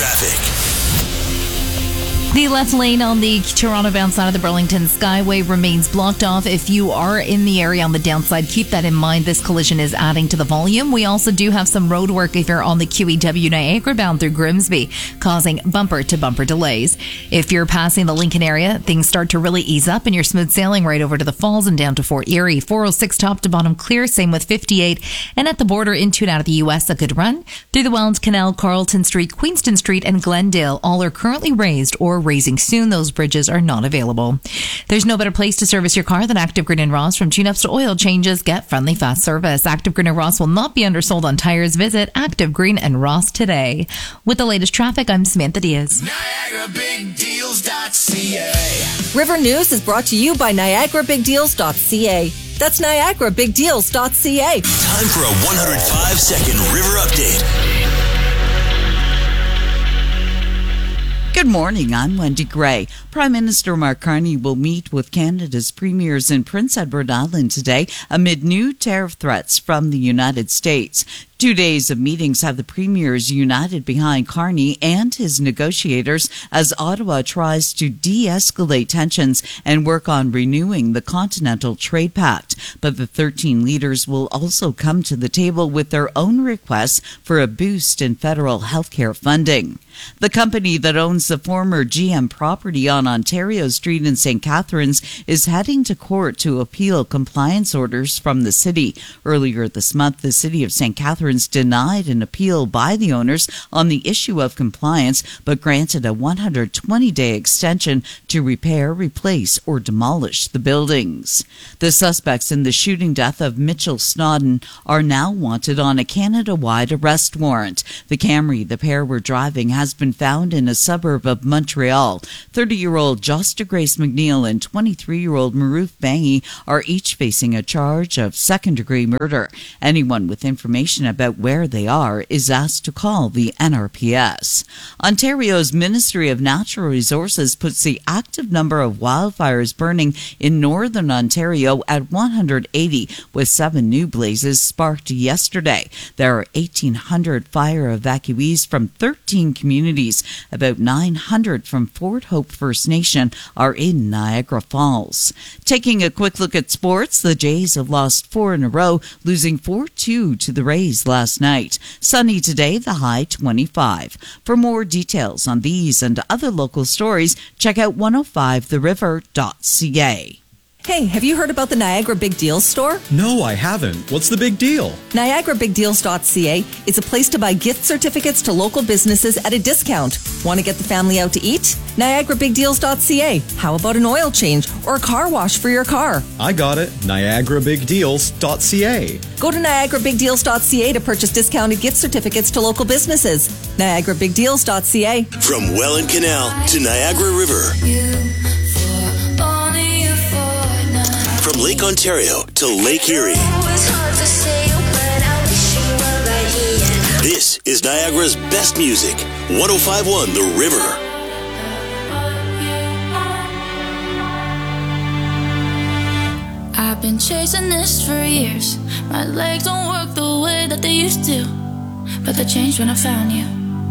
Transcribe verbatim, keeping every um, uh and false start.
traffic. The left lane on the Toronto-bound side of the Burlington Skyway remains blocked off. If you are in the area on the downside, keep that in mind. This collision is adding to the volume. We also do have some road work if you're on the Q E W Niagara bound through Grimsby, causing bumper-to-bumper delays. If you're passing the Lincoln area, things start to really ease up and you're smooth sailing right over to the Falls and down to Fort Erie. four oh six top to bottom clear, same with fifty-eight. And at the border into and out of the U S, a good run. Through the Welland Canal, Carlton Street, Queenston Street, and Glendale, all are currently raised or raising soon. Those bridges are not available. There's no better place to service your car than Active Green and Ross. From tune-ups to oil changes, get friendly fast service. Active Green and Ross will not be undersold on tires. Visit Active Green and Ross today. With the latest traffic, I'm Samantha Diaz. Niagara Big Deals dot C A. River News is brought to you by Niagara Big Deals dot C A. That's Niagara Big Deals dot C A. Time for a one hundred five second River Update. Good morning, I'm Wendy Gray. Prime Minister Mark Carney will meet with Canada's premiers in Prince Edward Island today amid new tariff threats from the United States. Two days of meetings have the premiers united behind Carney and his negotiators as Ottawa tries to de-escalate tensions and work on renewing the Continental Trade Pact. But the thirteen leaders will also come to the table with their own requests for a boost in federal healthcare funding. The company that owns the former G M property on Ontario Street in Saint Catharines is heading to court to appeal compliance orders from the city. Earlier this month, the city of Saint Catharines denied an appeal by the owners on the issue of compliance, but granted a one hundred twenty day extension to repair, replace, or demolish the buildings. The suspects in the shooting death of Mitchell Snodden are now wanted on a Canada-wide arrest warrant. The Camry the pair were driving has been found in a suburb of Montreal. thirty-year-old Josta Grace McNeil and twenty-three-year-old Maruf Bangi are each facing a charge of second-degree murder. Anyone with information about where they are is asked to call the N R P S. Ontario's Ministry of Natural Resources puts the active number of wildfires burning in northern Ontario at one hundred eighty, with seven new blazes sparked yesterday. There are eighteen hundred fire evacuees from thirteen communities. About nine hundred from Fort Hope First Nation are in Niagara Falls. Taking a quick look at sports, the Jays have lost four in a row, losing four two to the Rays last night. Sunny today, the high twenty-five. For more details on these and other local stories, check out one oh five the river dot C A. Hey, have you heard about the Niagara Big Deals store? No, I haven't. What's the big deal? Niagara Big Deals dot C A is a place to buy gift certificates to local businesses at a discount. Want to get the family out to eat? Niagara Big Deals dot C A. How about an oil change or a car wash for your car? I got it. Niagara Big Deals dot C A. Go to Niagara Big Deals dot C A to purchase discounted gift certificates to local businesses. Niagara Big Deals dot C A. From Welland Canal to Niagara River. From Lake Ontario to Lake Erie. This is Niagara's best music. one oh five point one The River. I've been chasing this for years. My legs don't work the way that they used to, but they changed when I found you.